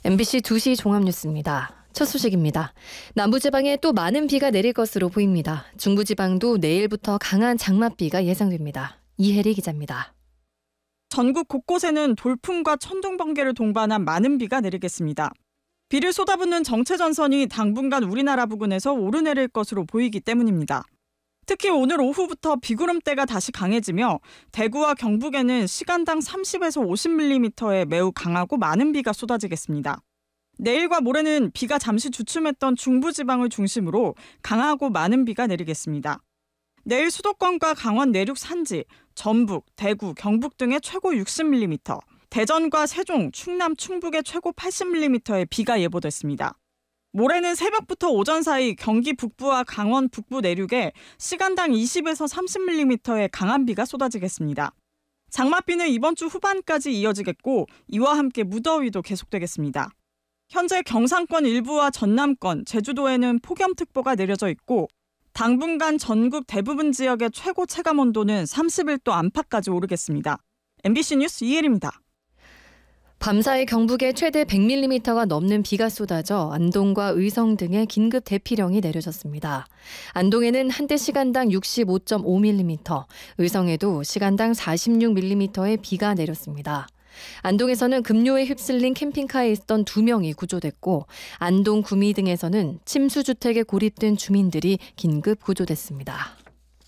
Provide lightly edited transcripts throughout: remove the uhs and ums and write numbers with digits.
MBC 2시 종합뉴스입니다. 첫 소식입니다. 남부지방에 또 많은 비가 내릴 것으로 보입니다. 중부지방도 내일부터 강한 장맛비가 예상됩니다. 이혜리 기자입니다. 전국 곳곳에는 돌풍과 천둥, 번개를 동반한 많은 비가 내리겠습니다. 비를 쏟아붓는 정체전선이 당분간 우리나라 부근에서 오르내릴 것으로 보이기 때문입니다. 특히 오늘 오후부터 비구름대가 다시 강해지며 대구와 경북에는 시간당 30에서 50mm의 매우 강하고 많은 비가 쏟아지겠습니다. 내일과 모레는 비가 잠시 주춤했던 중부지방을 중심으로 강하고 많은 비가 내리겠습니다. 내일 수도권과 강원 내륙 산지, 전북, 대구, 경북 등의 최고 60mm, 대전과 세종, 충남, 충북의 최고 80mm의 비가 예보됐습니다. 모레는 새벽부터 오전 사이 경기 북부와 강원 북부 내륙에 시간당 20에서 30mm의 강한 비가 쏟아지겠습니다. 장맛비는 이번 주 후반까지 이어지겠고 이와 함께 무더위도 계속되겠습니다. 현재 경상권 일부와 전남권, 제주도에는 폭염특보가 내려져 있고 당분간 전국 대부분 지역의 최고 체감온도는 31도 안팎까지 오르겠습니다. MBC 뉴스 이혜리입니다. 밤사이 경북에 최대 100mm가 넘는 비가 쏟아져 안동과 의성 등에 긴급 대피령이 내려졌습니다. 안동에는 한때 시간당 65.5mm, 의성에도 시간당 46mm의 비가 내렸습니다. 안동에서는 급류에 휩쓸린 캠핑카에 있던 2명이 구조됐고 안동 구미 등에서는 침수주택에 고립된 주민들이 긴급 구조됐습니다.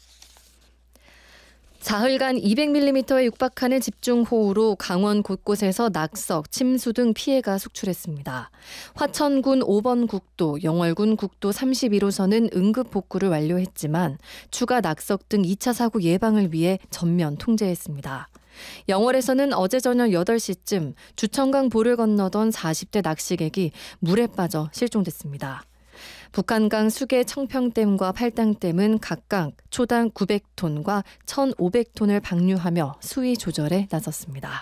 사흘간 200mm에 육박하는 집중호우로 강원 곳곳에서 낙석, 침수 등 피해가 속출했습니다. 화천군 5번 국도, 영월군 국도 31호선은 응급 복구를 완료했지만 추가 낙석 등 2차 사고 예방을 위해 전면 통제했습니다. 영월에서는 어제 저녁 8시쯤 주천강 보를 건너던 40대 낚시객이 물에 빠져 실종됐습니다. 북한강 수계 청평댐과 팔당댐은 각각 초당 900톤과 1,500톤을 방류하며 수위 조절에 나섰습니다.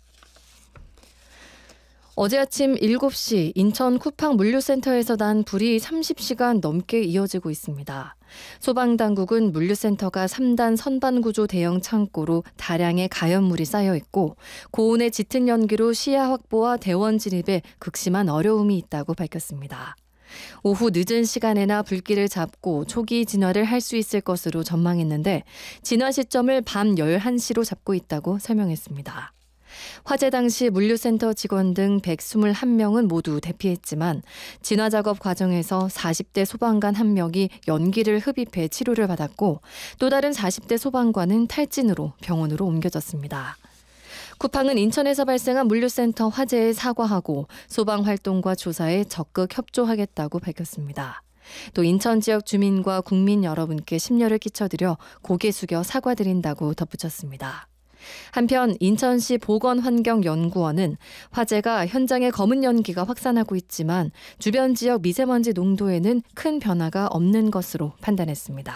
어제 아침 7시 인천 쿠팡 물류센터에서 난 불이 30시간 넘게 이어지고 있습니다. 소방당국은 물류센터가 3단 선반구조 대형 창고로 다량의 가연물이 쌓여 있고 고온의 짙은 연기로 시야 확보와 대원 진입에 극심한 어려움이 있다고 밝혔습니다. 오후 늦은 시간에나 불길을 잡고 초기 진화를 할 수 있을 것으로 전망했는데 진화 시점을 밤 11시로 잡고 있다고 설명했습니다. 화재 당시 물류센터 직원 등 121명은 모두 대피했지만 진화 작업 과정에서 40대 소방관 1명이 연기를 흡입해 치료를 받았고 또 다른 40대 소방관은 탈진으로 병원으로 옮겨졌습니다. 쿠팡은 인천에서 발생한 물류센터 화재에 사과하고 소방활동과 조사에 적극 협조하겠다고 밝혔습니다. 또 인천 지역 주민과 국민 여러분께 심려를 끼쳐드려 고개 숙여 사과드린다고 덧붙였습니다. 한편 인천시 보건환경연구원은 화재가 현장에 검은 연기가 확산하고 있지만 주변 지역 미세먼지 농도에는 큰 변화가 없는 것으로 판단했습니다.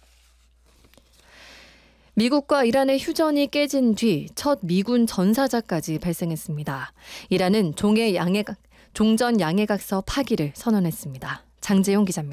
미국과 이란의 휴전이 깨진 뒤 첫 미군 전사자까지 발생했습니다. 이란은 종전 양해각서 파기를 선언했습니다. 장재용 기자입니다.